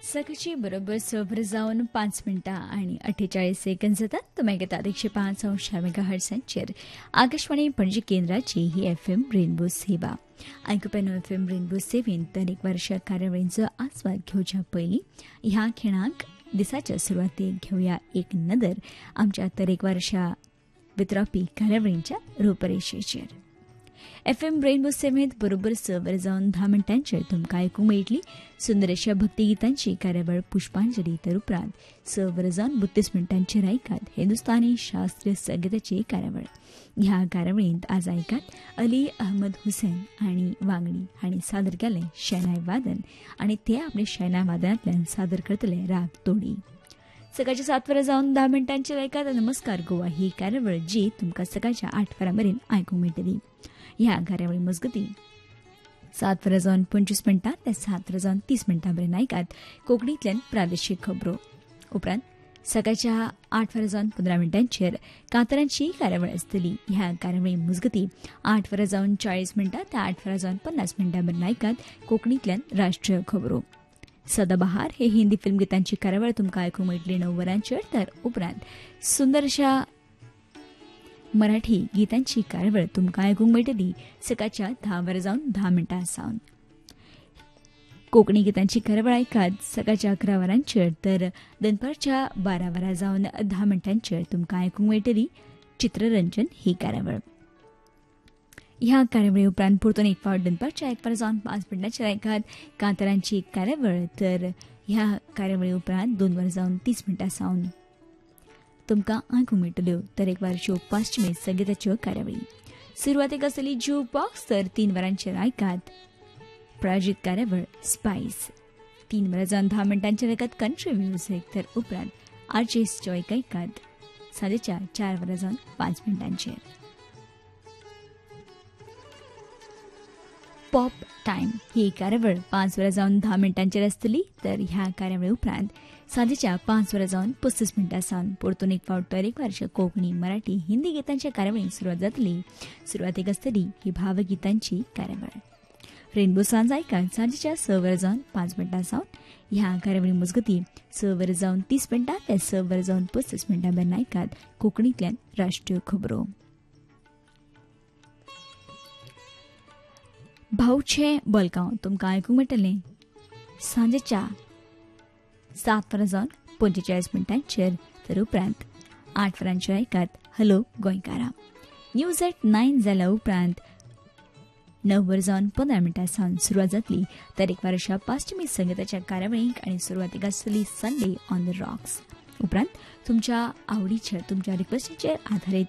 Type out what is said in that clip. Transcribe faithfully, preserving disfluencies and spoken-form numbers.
सकाळची बरोबर सव्र जावन पाच मिनटां आणि अठ्ठेचाळीस सेकंद जातात तुम्ही ऐकतात एकशे पाच अंश मेगा हर्ट्सांचेर आकाशवाणी पणजी केंद्राची ही एफ एम रेनबो सेवा आयकुपेन एफ एम रेनबो सेवेन दरेक वर्षा कार्यावळींचो आस्वाद घेवच्या पयलीं ह्या खिणाक दिसाच्या सुरवातेक घेवया एक नदर आमच्या दरेक वर्षा वितरावपी कार्यावळींच्या रूपरेषेचेर. एफ एम रेनबो सेवेंत बरोबर सवर जावन धा मिनटांचेर तुमकां आयकूंक मेळटली सुंदर अशा भक्तिगितांची कार्यावळ पुष्पांजली. तर उपरांत सवर जावन बत्तीस मिनटांचेर आयकात हिंदुस्तानी शास्त्रीय संगीताची कार्यावळ. ह्या कार्यावळींत आज आयकात अली अहमद हुसैन आनी वांगडी हांणी सादर केलें शेनाय वादन आनी ते आपले शेनाय वादनांतल्यान सादर करतले राग तोडी. सकाळच्या सात वरां जावन धा मिनटांचेर आयकात नमस्कार गोवा ही कार्यावळ जी तुमकां सकाळच्या आठ वरां मेरेन आयकूंक मेळटली. ह्या कार्यावळी मजगती सात वरां जावन पंचवीस मिनटां ते सात वरां जावन तीस मिनटां मेरेन आयकात कोंकणींतल्यान प्रादेशीक खबरो. उपरांत सकाळच्या आठ वरां जावन पंदरा मिनटांचेर कांतारांची कार्यावळ आसतली. ह्या कार्यावळी मजगती आठ वरां जावन चाळीस मिनटां ते आठ वरां जावन पन्नास मिनटां मेरेन आयकात कोंकणींतल्यान राष्ट्रीय खबरो. सदाबहार हे हिंदी फिल्म गितांची कार्यावळ तुमकां आयकूंक मेळटली णव वरांचेर. तर उपरांत सुंदर अशा मराठी गीतांची कार्यावळ तुमकां आयकूंक मेळटली सकाळच्या धा वरां जावन धा मिनटां सावन. कोंकणी गितांची कार्यावळ आयकात सकाळच्या अकरा वरांचेर. तर दनपारच्या बारा वरां जावन धा मिनटांचेर तुमकां आयकूंक मेळटली चित्ररंजन ही कार्यावळ. ह्या कार्यावळी उपरांत परतून एक फावट दनपारच्या एक वरां जावन पांच मिनटांचेर आयकात कांतारांची कार्यावळ. तर ह्या कार्यावळी उपरांत दोन वरां जावन तीस मिनटां सावन तुमकां आयकूंक मेळटल्यो तरेकवारच्यो पाश्चिमी संगीताच्यो कार्यावळी. सुरवातेक आसतली ज्यूक बॉक्स. तर तीन वरांचेर आयकात प्रायोजीत कार्यावळ स्पायस. तीन वरां जावन धा मिनटांचेर आयकात कंट्री म्युझिक. तर उपरांत आर्टिस्ट चॉयक आयकात सांजेच्या चार वरां जावन पांच मिनटांचेर. पॉप टायम ही कार्यावळ पांच वरां जावन धा मिनटांचेर आसतली. तर ह्या कार्यावळी उपरांत सांजेच्या पांच वरां जावन पस्तीस मिनटां सावन परतून एक फावट तरेकवारच्या कोंकणी मराठी हिंदी गितांच्या कार्यावळींक सुरवात जातली. सुरवातेक आसतली ही भावगितांची कार्यावळ. रेनबो सांज आयकात सांजेच्या स वरां जावन पांच मिनटां सावन. ह्या कार्यावळी मजगती स वरां जावन तीस मिनटां ते स वरां जावन पस्तीस मिनटां मेरेन आयकात कोंकणींतल्यान राष्ट्रीय खबरो. भाऊचे बलगांव तुमकां आयकूंक मेळटलें सांजेच्या सात वरां जावन पंचेचाळीस मिनटांचेर. तर उपरांत आठ वरांचेर आयकात हॅलो गोंयकारा. न्यूज एट नायन जाल्या उपरांत णव वरां जावन पंदरा मिनटां सावन सुरवात जातली तरेकवारच्या पाश्चिमी संगीताच्या कार्यावळींक आनी सुरवातेक आसतली संडे ऑन द रॉक्स. उपरांत तुमच्या आवडीचेर तुमच्या रिक्वेस्टीचेर आधारीत